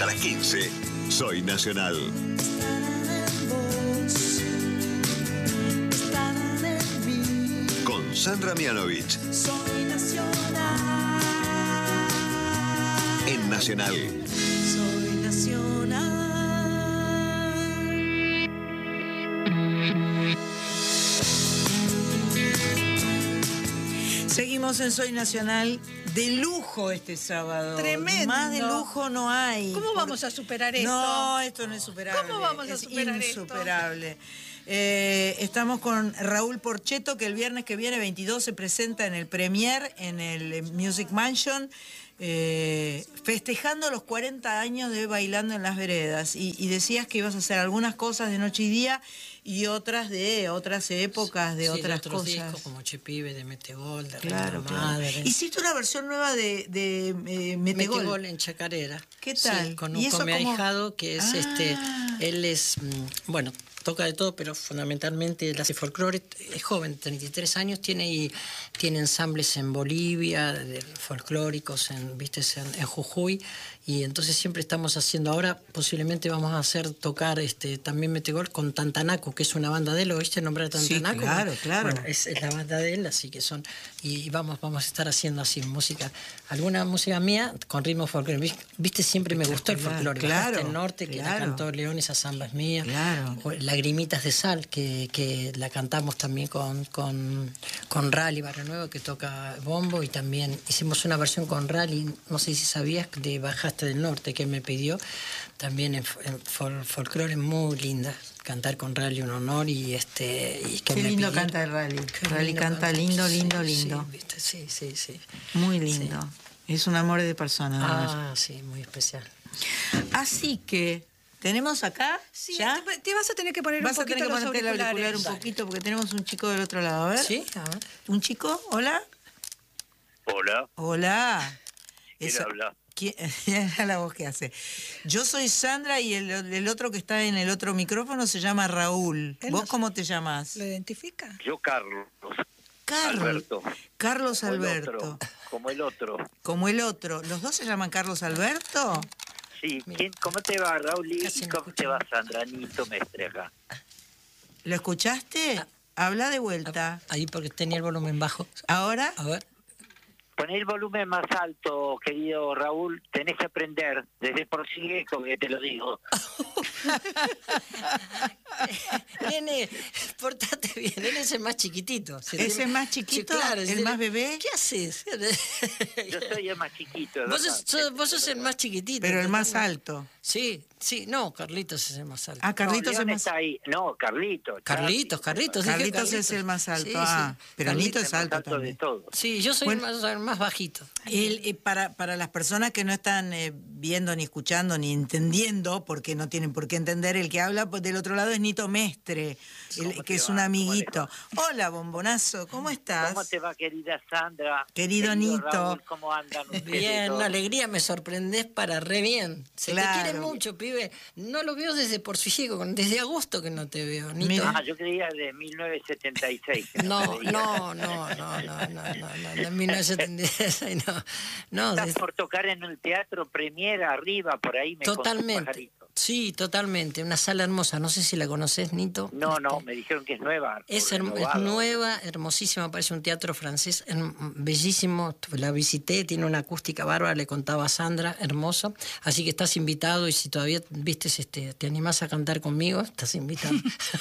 Hasta las 15. Soy Nacional. Con Sandra Mianovich. Soy Nacional. En Nacional. Soy Nacional. Seguimos en Soy Nacional. De lujo este sábado. Tremendo. Más de lujo no hay. ¿Cómo vamos a superar esto? No, esto no es superable. ¿Cómo vamos a superar esto? Insuperable. Estamos con Raúl Porchetto, que el viernes que viene, 22, se presenta en el Premier, en el Music Mansion, festejando los 40 años de Bailando en las Veredas. Y decías que ibas a hacer algunas cosas de noche y día y otras de otras épocas, de otras otros cosas. discos como Chepibe, de Metegol, de Claro, Reina claro. Madre. Hiciste una versión nueva de Metegol. Metegol en Chacarera. ¿Qué tal? Sí, con ¿Y mi eso cómo? ahijado, que es él es, bueno, toca de todo, pero fundamentalmente él hace folclore. Es joven, 33 años, tiene ensambles en Bolivia, folclóricos, en Jujuy, y entonces siempre estamos haciendo, ahora posiblemente vamos a tocar también Metegol con Tantanaco, que es una banda de él. ¿Oíste nombrar a Tantanaco? Sí, claro, claro. Bueno, es la banda de él, así que y vamos a estar haciendo así alguna música mía con ritmo folclore. Viste, siempre me gustó el folclore. Claro, Bajaste el Norte, que la cantó León, esa samba es mía. Claro. Lagrimitas de Sal, que la cantamos también con Rally Barrio Nuevo, que toca bombo, y también hicimos una versión con Rally, no sé si sabías, de Bajaste del Norte, que me pidió también en folclore, muy linda. Cantar con Rally un honor, y que qué me lindo pidieron. canta el Rally. Qué Rally canta lindo, lindo, lindo. Sí, ¿viste? Sí. Muy lindo. Sí. Es un amor de persona. Sí, muy especial. Así que tenemos acá. Sí, ¿ya? te vas a tener que poner Vas un a tener poquito que los ponerte el auricular auriculares. un poquito, porque tenemos un chico del otro lado. A ver. ¿Sí? A ver. ¿Un chico? ¿Hola? Hola, Hola. ¿quién habla? Era la voz que hace. Yo soy Sandra, y el otro que está en el otro micrófono se llama Raúl. Él ¿Vos no cómo te llamas? ¿Lo identifica? Yo Carlos. Alberto. Carlos Como el Alberto. otro, como el otro. Como el otro. ¿Los dos se llaman Carlos Alberto? Sí, ¿cómo te va, Raúl? Casi ¿Y no cómo te va, Sandra? Nito Mestre acá. ¿Lo escuchaste? Habla de vuelta. Ahí, porque tenía el volumen bajo. ¿Ahora? A ver. Poné el volumen más alto, querido Raúl. Tenés que aprender desde por sí, que te lo digo. Nene, portate bien. Él es el más chiquitito. ¿Ese es más chiquito? Sí, claro, ¿El más bebé? ¿Qué haces? Yo soy el más chiquito. Vos sos el más chiquitito. Pero el más alto. Sí, no, Carlitos es el más alto. Ah, Carlitos no, es más está ahí. No, Carlitos. Carlitos. dije Carlitos es el más alto. Sí. Pero Nito es el más alto alto también. de todos. Sí, yo soy el más bajito. Para las personas que no están viendo, ni escuchando, ni entendiendo, porque no tienen por qué entender, el que habla del otro lado es Nito Mestre, que es un amiguito. Hola, bombonazo, ¿cómo estás? ¿Cómo te va, querida Sandra? Querido Nito. Raúl, ¿cómo andan ustedes? Bien, todos? una alegría, me sorprendés para re bien. Se Claro. te quiere mucho, pibe. No lo veo desde por su hijo, desde agosto que no te veo, Nito. Mira. Yo creía de 1976. que No, te veía. no, en 1976 no. Estás por tocar en el Teatro Premier arriba, por ahí me contó un Totalmente. pajarito. Sí, totalmente. Una sala hermosa. No sé si la conoces, Nito. No, me dijeron que es nueva. Es renovada. nueva, hermosísima, parece un teatro francés, bellísimo. La visité, tiene una acústica bárbara, le contaba a Sandra, hermoso. Así que estás invitado, y si todavía te animás a cantar conmigo, estás invitado.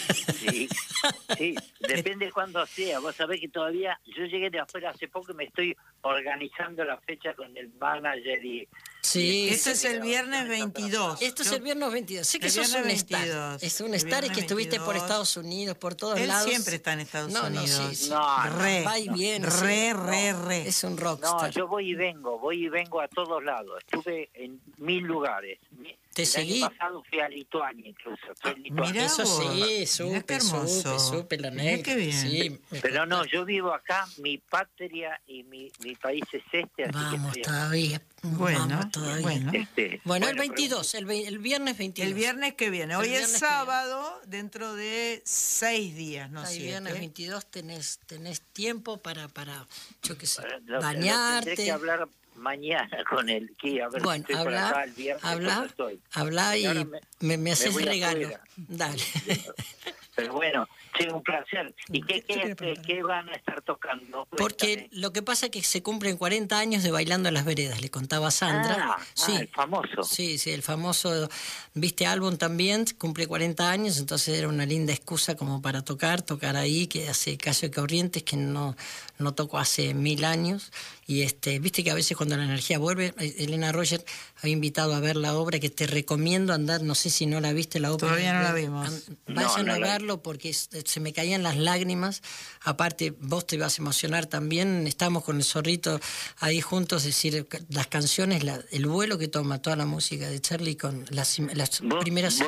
Sí, depende de cuándo sea. Vos sabés que todavía, yo llegué de afuera hace poco y me estoy organizando la fecha con el manager y... Sí, Este es el viernes 22. Esto es el viernes 22. Sé que El sos un viernes star. 22. Es un El star, y viernes que estuviste 22. por Estados Unidos, por todos Él lados. siempre está en Estados No, Unidos. sí. No, Va y viene. Re. Es un No, rockstar. yo voy y vengo a todos lados. Estuve en 1000 lugares. Te el seguí. año pasado fui a Lituania incluso. Fui a Lituania. Mirá Eso vos. sí, Mirá qué hermoso. supe la Mirá negra. qué bien. Sí, Pero no, yo vivo acá, mi patria y mi país es este, así Vamos que... todavía. Bueno, Vamos todavía. bueno. Bueno, el 22, el viernes 22. El viernes que viene. Hoy El es viernes que sábado, dentro de 6 días, ¿no? El 7. viernes 22 tenés tiempo para yo qué sé, Lo tendré bañarte. que hablar mañana con el Kia. A ver Bueno, si estoy por acá el viernes, ¿cómo estoy? habla y ahora me haces voy regalo. afuera. Dale. Pero bueno, sí, un placer. ¿Y qué van a estar tocando? Porque Cuéntame. lo que pasa es que se cumplen 40 años de Bailando en las Veredas, le contaba a Sandra. Sí, el famoso. Sí, el famoso, viste, álbum también, cumple 40 años, entonces era una linda excusa como para tocar ahí, que hace Caso de Corrientes, que no toco hace 1000 años. Y viste que a veces cuando la energía vuelve, Elena Roger había invitado a ver la obra, que te recomiendo andar, no sé si no la viste la obra. Todavía no la vimos. Vayan a verlo porque se me caían las lágrimas. Aparte, vos te vas a emocionar también. Estamos con el Zorrito ahí juntos, es decir, las canciones, el vuelo que toma toda la música de Charlie con las primeras